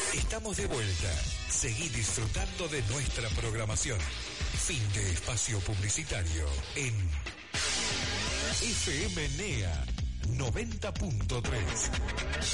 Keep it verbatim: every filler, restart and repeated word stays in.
Estamos de vuelta. Seguí disfrutando de nuestra programación. Fin de espacio publicitario en F M N E A noventa punto tres.